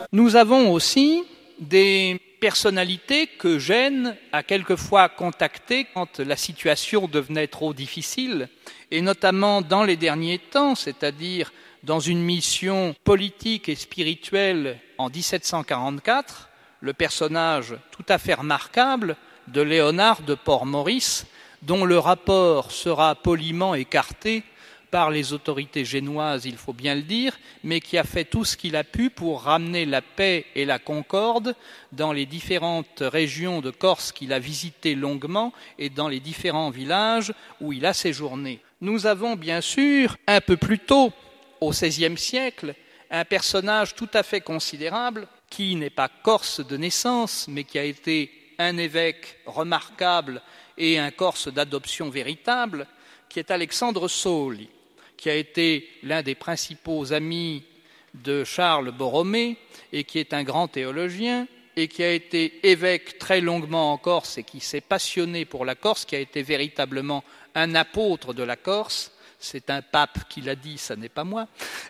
Nous avons aussi des personnalités que Gênes a quelquefois contactées quand la situation devenait trop difficile, et notamment dans les derniers temps, c'est-à-dire dans une mission politique et spirituelle en 1744, le personnage tout à fait remarquable de Léonard de Port-Maurice, dont le rapport sera poliment écarté par les autorités génoises, il faut bien le dire, mais qui a fait tout ce qu'il a pu pour ramener la paix et la concorde dans les différentes régions de Corse qu'il a visitées longuement et dans les différents villages où il a séjourné. Nous avons bien sûr, un peu plus tôt, au XVIe siècle, un personnage tout à fait considérable qui n'est pas corse de naissance, mais qui a été un évêque remarquable et un corse d'adoption véritable, qui est Alexandre Sauli, qui a été l'un des principaux amis de Charles Borromée et qui est un grand théologien et qui a été évêque très longuement en Corse et qui s'est passionné pour la Corse, qui a été véritablement un apôtre de la Corse. C'est un pape qui l'a dit, ça n'est pas moi.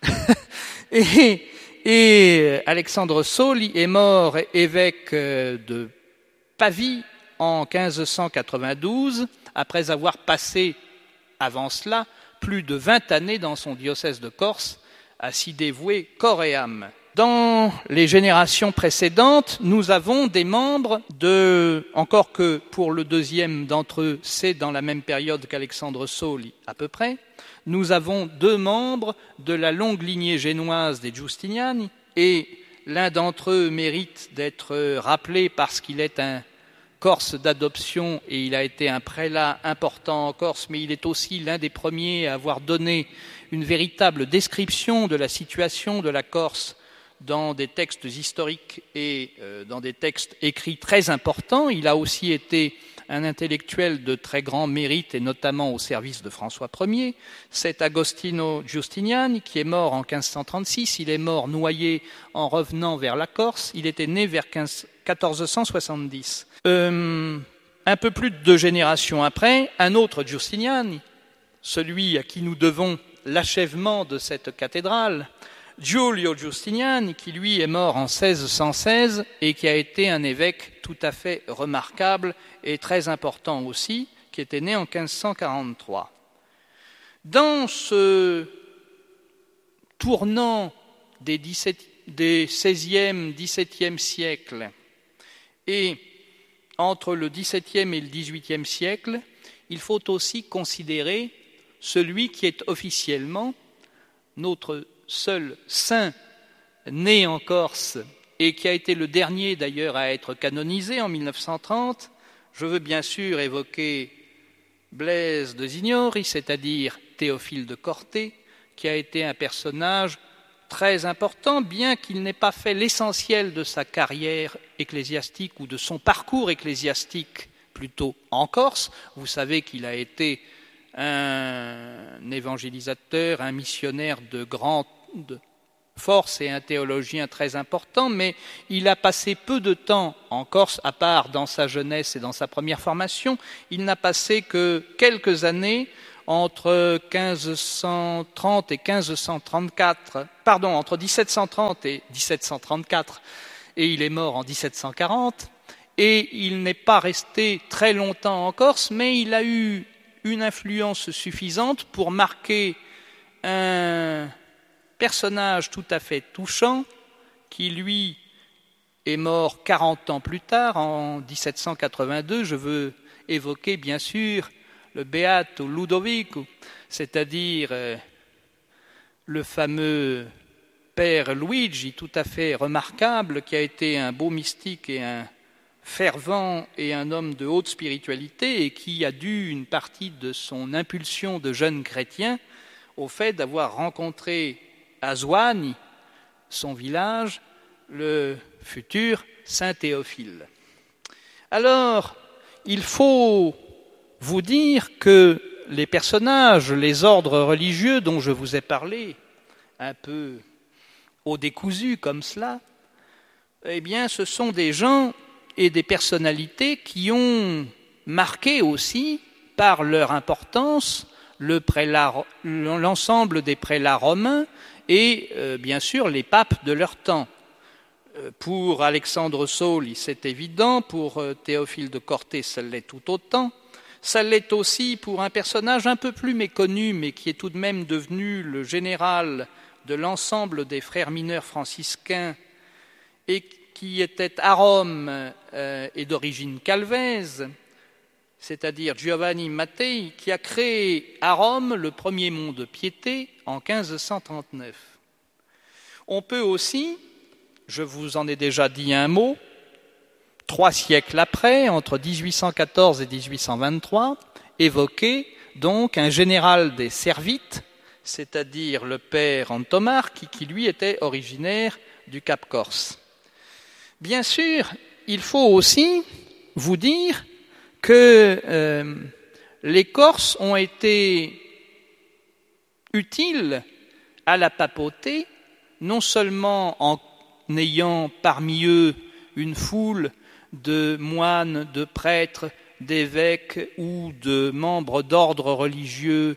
et Alexandre Sauli est mort évêque de Pavie en 1592, après avoir passé, avant cela, plus de 20 années dans son diocèse de Corse, à s'y dévouer corps et âme. Dans les générations précédentes, nous avons des membres encore que pour le deuxième d'entre eux, c'est dans la même période qu'Alexandre Sauli à peu près, nous avons 2 membres de la longue lignée génoise des Giustiniani, et l'un d'entre eux mérite d'être rappelé parce qu'il est un Corse d'adoption et il a été un prélat important en Corse, mais il est aussi l'un des premiers à avoir donné une véritable description de la situation de la Corse dans des textes historiques et dans des textes écrits très importants. Il a aussi été un intellectuel de très grand mérite et notamment au service de François Ier. C'est Agostino Giustiniani qui est mort en 1536. Il est mort noyé en revenant vers la Corse. Il était né vers 1470. Un peu plus de 2 générations après, un autre Giustiniani, celui à qui nous devons l'achèvement de cette cathédrale, Giulio Giustiniani, qui lui est mort en 1616 et qui a été un évêque tout à fait remarquable et très important aussi, qui était né en 1543. Dans ce tournant des XVIe, XVIIe siècles et entre le XVIIe et le XVIIIe siècle, il faut aussi considérer celui qui est officiellement notre seul saint né en Corse et qui a été le dernier d'ailleurs à être canonisé en 1930. Je veux bien sûr évoquer Blaise de Signori, c'est-à-dire Théophile de Corté, qui a été un personnage très important, bien qu'il n'ait pas fait l'essentiel de sa carrière ecclésiastique ou de son parcours ecclésiastique plutôt en Corse. Vous savez qu'il a été un évangélisateur, un missionnaire de grande force et un théologien très important, mais il a passé peu de temps en Corse, à part dans sa jeunesse et dans sa première formation. Il n'a passé que quelques années entre 1530 et 1534, pardon, entre 1730 et 1734, et il est mort en 1740, et il n'est pas resté très longtemps en Corse, mais il a eu une influence suffisante pour marquer un personnage tout à fait touchant, qui lui est mort 40 ans plus tard, en 1782. Je veux évoquer bien sûr le Beato Ludovico, c'est-à-dire le fameux père Luigi, tout à fait remarquable, qui a été un beau mystique et un fervent et un homme de haute spiritualité et qui a dû une partie de son impulsion de jeune chrétien au fait d'avoir rencontré à Zouani, son village, le futur Saint Théophile. Alors, il faut vous dire que les personnages, les ordres religieux dont je vous ai parlé, un peu au décousu comme cela, eh bien, ce sont des gens et des personnalités qui ont marqué aussi, par leur importance, l'ensemble des prélats romains et bien sûr les papes de leur temps. Pour Alexandre Sauli, c'est évident, pour Théophile de Corté, ça l'est tout autant. Ça l'est aussi pour un personnage un peu plus méconnu, mais qui est tout de même devenu le général de l'ensemble des frères mineurs franciscains et qui était à Rome et d'origine calvaise, c'est-à-dire Giovanni Mattei, qui a créé à Rome le premier mont de piété en 1539. On peut aussi, je vous en ai déjà dit un mot, 3 siècles après, entre 1814 et 1823, évoquer donc un général des Servites, c'est-à-dire le père Antomar, qui lui était originaire du Cap Corse. Bien sûr, il faut aussi vous dire que les Corses ont été utiles à la papauté, non seulement en ayant parmi eux une foule de moines, de prêtres, d'évêques ou de membres d'ordres religieux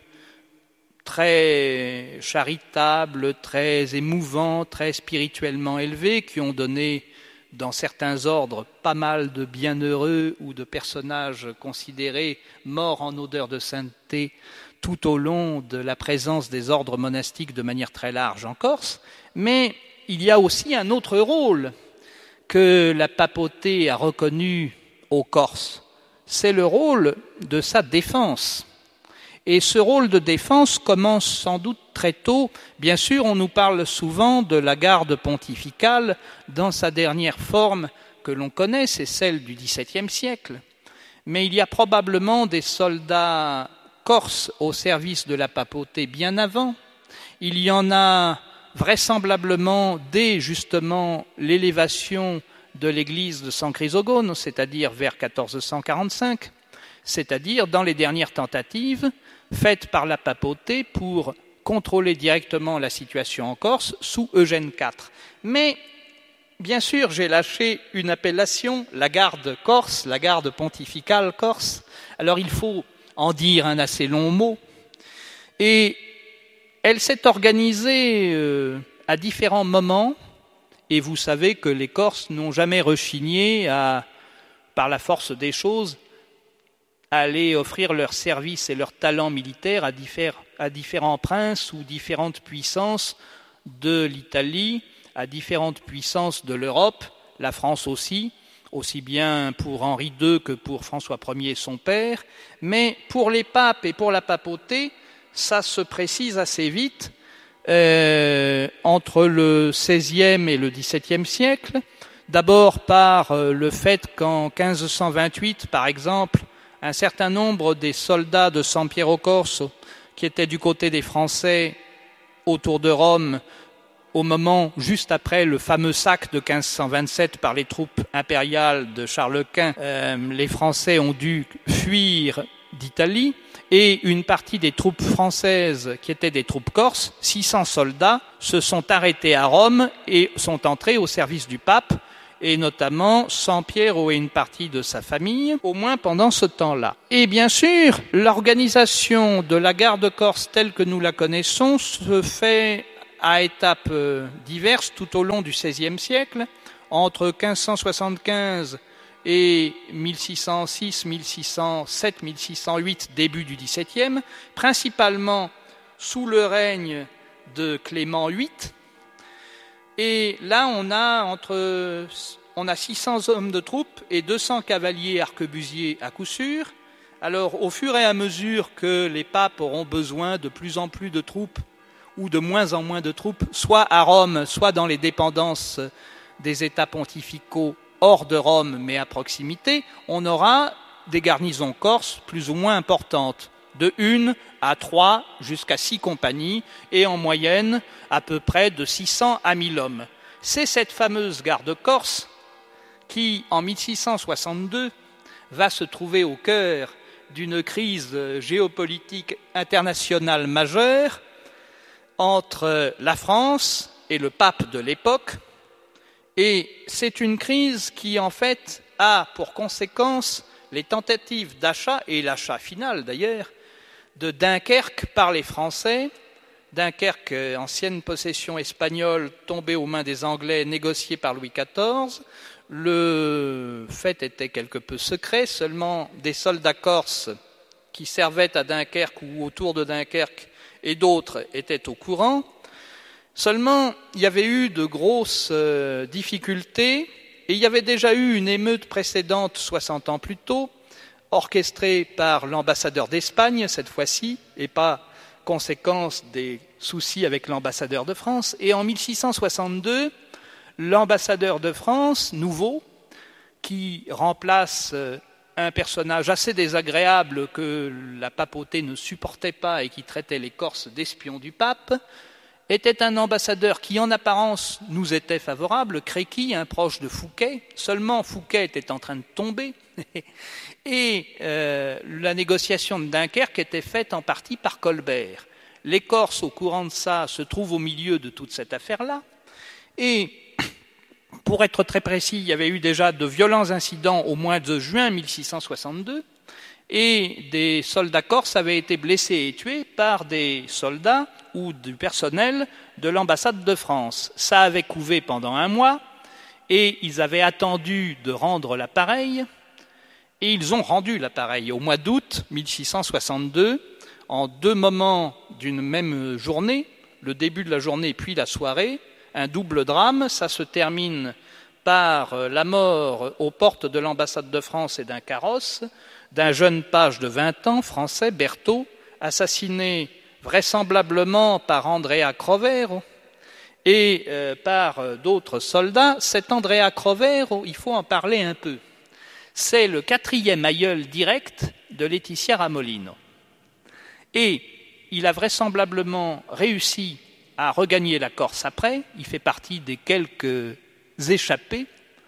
très charitables, très émouvants, très spirituellement élevés, qui ont donné dans certains ordres pas mal de bienheureux ou de personnages considérés morts en odeur de sainteté tout au long de la présence des ordres monastiques de manière très large en Corse, mais il y a aussi un autre rôle que la papauté a reconnu aux Corses, c'est le rôle de sa défense. Et ce rôle de défense commence sans doute très tôt. Bien sûr, on nous parle souvent de la garde pontificale dans sa dernière forme que l'on connaît, c'est celle du XVIIe siècle. Mais il y a probablement des soldats corses au service de la papauté bien avant. Il y en a vraisemblablement dès justement l'élévation de l'église de San Chrysogone, c'est-à-dire vers 1445, c'est-à-dire dans les dernières tentatives faites par la papauté pour contrôler directement la situation en Corse sous Eugène IV. Mais, bien sûr, j'ai lâché une appellation, la garde corse, la garde pontificale corse. Alors il faut en dire un assez long mot. Et elle s'est organisée à différents moments, et vous savez que les Corses n'ont jamais rechigné à, par la force des choses, à aller offrir leurs services et leurs talents militaires à différents princes ou différentes puissances de l'Italie, à différentes puissances de l'Europe, la France aussi bien pour Henri II que pour François Ier son père, mais pour les papes et pour la papauté, ça se précise assez vite entre le XVIe et le XVIIe siècle, d'abord par le fait qu'en 1528, par exemple, un certain nombre des soldats de San Piero Corso, qui étaient du côté des Français autour de Rome, au moment juste après le fameux sac de 1527 par les troupes impériales de Charles Quint, les Français ont dû fuir d'Italie, et une partie des troupes françaises qui étaient des troupes corses, 600 soldats, se sont arrêtés à Rome et sont entrés au service du pape, et notamment San Piero et une partie de sa famille, au moins pendant ce temps-là. Et bien sûr, l'organisation de la garde corse telle que nous la connaissons se fait à étapes diverses tout au long du XVIe siècle, entre 1575 et 1606, 1607, 1608, début du XVIIe, principalement sous le règne de Clément VIII. Et là, on a 600 hommes de troupes et 200 cavaliers arquebusiers à coup sûr. Alors, au fur et à mesure que les papes auront besoin de plus en plus de troupes ou de moins en moins de troupes, soit à Rome, soit dans les dépendances des États pontificaux hors de Rome, mais à proximité, on aura des garnisons corses plus ou moins importantes, de 1 à 3 jusqu'à 6 compagnies, et en moyenne à peu près de 600 à 1000 hommes. C'est cette fameuse garde corse qui, en 1662, va se trouver au cœur d'une crise géopolitique internationale majeure entre la France et le pape de l'époque. Et c'est une crise qui, en fait, a pour conséquence les tentatives d'achat, et l'achat final d'ailleurs, de Dunkerque par les Français Dunkerque, ancienne possession espagnole, tombée aux mains des Anglais, négociée par Louis XIV. Le fait était quelque peu secret, seulement des soldats corses qui servaient à Dunkerque ou autour de Dunkerque et d'autres étaient au courant. Seulement, il y avait eu de grosses difficultés et il y avait déjà eu une émeute précédente 60 ans plus tôt, orchestrée par l'ambassadeur d'Espagne cette fois-ci, et pas conséquence des soucis avec l'ambassadeur de France. Et en 1662, l'ambassadeur de France, nouveau, qui remplace un personnage assez désagréable que la papauté ne supportait pas et qui traitait les Corses d'espions du pape, était un ambassadeur qui, en apparence, nous était favorable, Créqui, un proche de Fouquet. Seulement, Fouquet était en train de tomber et la négociation de Dunkerque était faite en partie par Colbert. Les Corses, au courant de ça, se trouvent au milieu de toute cette affaire-là. Et pour être très précis, il y avait eu déjà de violents incidents au mois de juin 1662 et des soldats corses avaient été blessés et tués par des soldats ou du personnel de l'ambassade de France. Ça avait couvé pendant un mois et ils avaient attendu de rendre l'appareil et ils ont rendu l'appareil au mois d'août 1662 en deux moments d'une même journée, le début de la journée puis la soirée, un double drame. Ça se termine par la mort aux portes de l'ambassade de France et d'un carrosse d'un jeune page de 20 ans, français, Berthaud, assassiné vraisemblablement par Andrea Crovero et par d'autres soldats. Cet Andrea Crovero, il faut en parler un peu. C'est le quatrième aïeul direct de Laetitia Ramolino. Et il a vraisemblablement réussi à regagner la Corse après. Il fait partie des quelques échappés.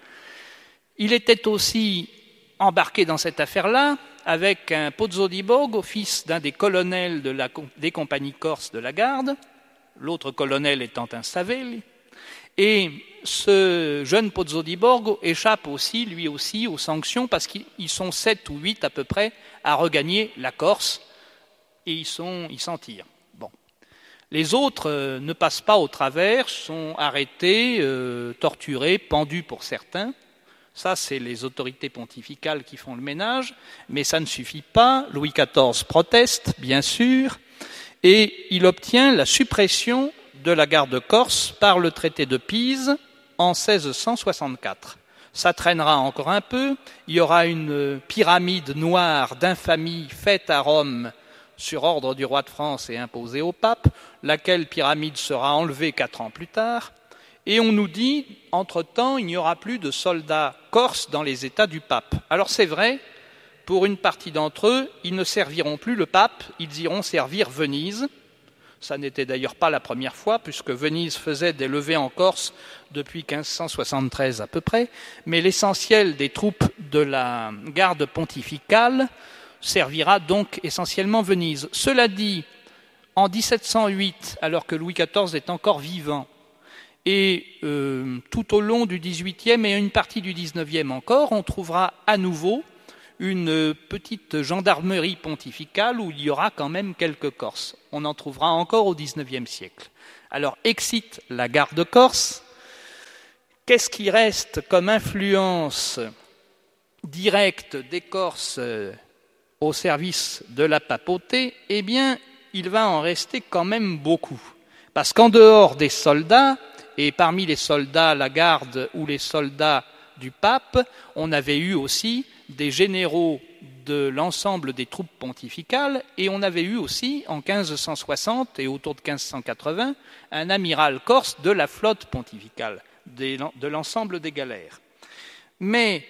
Il était aussi embarqué dans cette affaire-là avec un Pozzo di Borgo, fils d'un des colonels des compagnies corses de la garde, l'autre colonel étant un Savelli. Et ce jeune Pozzo di Borgo échappe aussi, lui aussi, aux sanctions parce qu'ils sont 7 ou 8 à peu près à regagner la Corse et ils s'en tirent. Bon. Les autres ne passent pas au travers, sont arrêtés, torturés, pendus pour certains. Ça, c'est les autorités pontificales qui font le ménage, mais ça ne suffit pas. Louis XIV proteste, bien sûr, et il obtient la suppression de la garde corse par le traité de Pise en 1664. Ça traînera encore un peu. Il y aura une pyramide noire d'infamie faite à Rome sur ordre du roi de France et imposée au pape, laquelle pyramide sera enlevée 4 ans plus tard. Et on nous dit, entre-temps, il n'y aura plus de soldats corses dans les États du pape. Alors c'est vrai, pour une partie d'entre eux, ils ne serviront plus le pape, ils iront servir Venise. Ça n'était d'ailleurs pas la première fois, puisque Venise faisait des levées en Corse depuis 1573 à peu près, mais l'essentiel des troupes de la garde pontificale servira donc essentiellement Venise. Cela dit, en 1708, alors que Louis XIV est encore vivant, et tout au long du XVIIIe et une partie du XIXe encore, on trouvera à nouveau une petite gendarmerie pontificale où il y aura quand même quelques Corses. On en trouvera encore au XIXe siècle. Alors, excite la garde corse. Qu'est-ce qui reste comme influence directe des Corses au service de la papauté? Eh bien, il va en rester quand même beaucoup. Parce qu'en dehors des soldats, et parmi les soldats, la garde ou les soldats du pape, on avait eu aussi des généraux de l'ensemble des troupes pontificales et on avait eu aussi en 1560 et autour de 1580 un amiral corse de la flotte pontificale, de l'ensemble des galères. Mais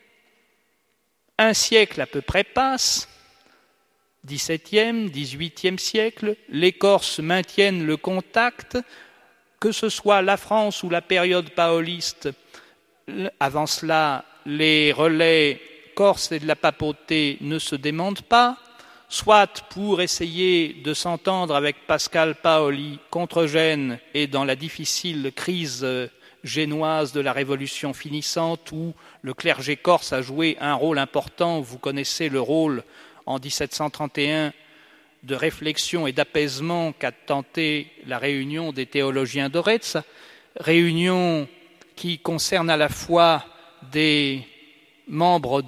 un siècle à peu près passe, XVIIe, XVIIIe siècle, les Corses maintiennent le contact, que ce soit la France ou la période paoliste. Avant cela, les relais corses et de la papauté ne se démentent pas, soit pour essayer de s'entendre avec Pascal Paoli contre Gênes et dans la difficile crise génoise de la Révolution finissante où le clergé corse a joué un rôle important. Vous connaissez le rôle en 1731 de réflexion et d'apaisement qu'a tenté la réunion des théologiens d'Oretz, réunion qui concerne à la fois des membres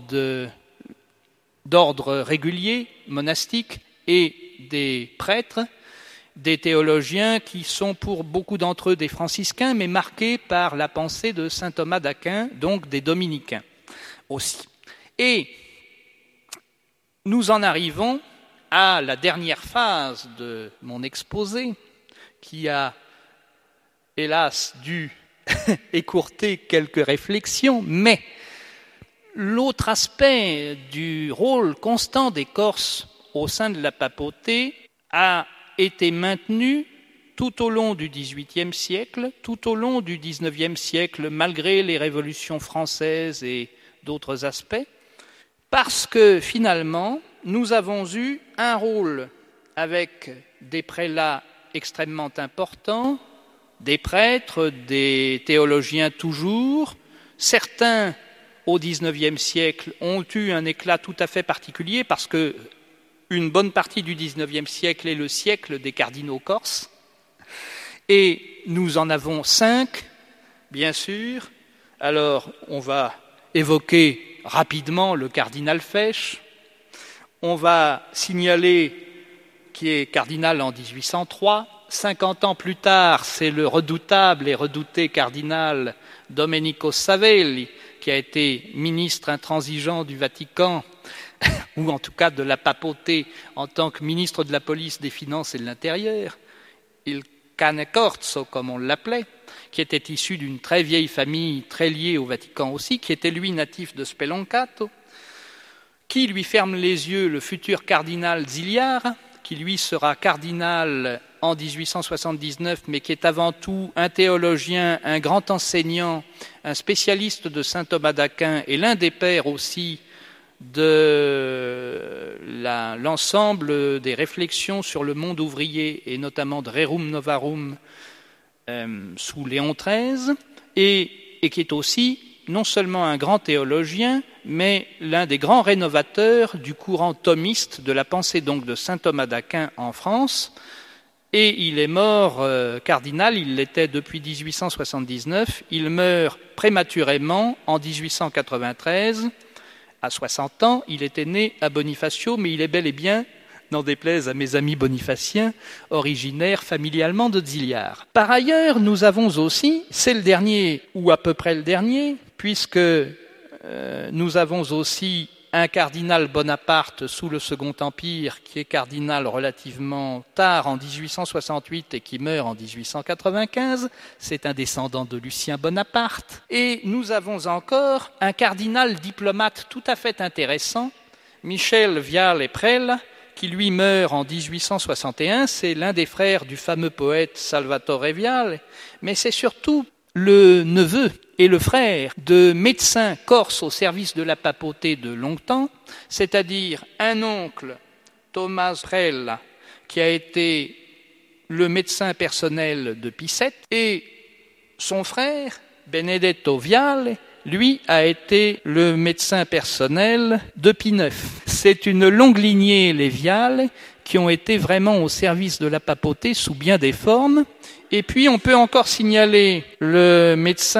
d'ordre régulier, monastique, et des prêtres, des théologiens qui sont pour beaucoup d'entre eux des franciscains, mais marqués par la pensée de saint Thomas d'Aquin, donc des dominicains aussi. Et nous en arrivons à la dernière phase de mon exposé, qui a hélas dû écourter quelques réflexions, mais l'autre aspect du rôle constant des Corses au sein de la papauté a été maintenu tout au long du XVIIIe siècle, tout au long du XIXe siècle, malgré les révolutions françaises et d'autres aspects, parce que finalement, nous avons eu un rôle avec des prélats extrêmement importants, des prêtres, des théologiens toujours. Certains, au XIXe siècle, ont eu un éclat tout à fait particulier parce que une bonne partie du XIXe siècle est le siècle des cardinaux corses. Et nous en avons 5, bien sûr. Alors, on va évoquer rapidement le cardinal Fesch. On va signaler qui est cardinal en 1803. 50 ans plus tard, c'est le redoutable et redouté cardinal Domenico Savelli, qui a été ministre intransigeant du Vatican, ou en tout cas de la papauté en tant que ministre de la police, des finances et de l'intérieur, il Cane Corso, comme on l'appelait, qui était issu d'une très vieille famille, très liée au Vatican aussi, qui était lui natif de Speloncato, qui lui ferme les yeux le futur cardinal Ziliar, qui lui sera cardinal en 1879, mais qui est avant tout un théologien, un grand enseignant, un spécialiste de saint Thomas d'Aquin et l'un des pères aussi de l'ensemble des réflexions sur le monde ouvrier et notamment de Rerum Novarum sous Léon XIII et qui est aussi non seulement un grand théologien, mais l'un des grands rénovateurs du courant thomiste de la pensée donc de saint Thomas d'Aquin en France. Et il est mort cardinal, il l'était depuis 1879, il meurt prématurément en 1893, à 60 ans. Il était né à Bonifacio, mais il est bel et bien, n'en déplaise à mes amis bonifaciens, originaire familialement de Ziliar. Par ailleurs, nous avons aussi, c'est le dernier, ou à peu près le dernier, puisque nous avons aussi un cardinal Bonaparte sous le Second Empire, qui est cardinal relativement tard, en 1868, et qui meurt en 1895. C'est un descendant de Lucien Bonaparte. Et nous avons encore un cardinal diplomate tout à fait intéressant, Michel Viale et Prel, qui lui meurt en 1861. C'est l'un des frères du fameux poète Salvatore Viale, mais c'est surtout le neveu et le frère de médecins corses au service de la papauté de longtemps, c'est-à-dire un oncle, Thomas Prel, qui a été le médecin personnel de Pie VII, et son frère, Benedetto Viale, lui a été le médecin personnel de Pie IX. C'est une longue lignée, les Viale, qui ont été vraiment au service de la papauté sous bien des formes. Et puis on peut encore signaler le médecin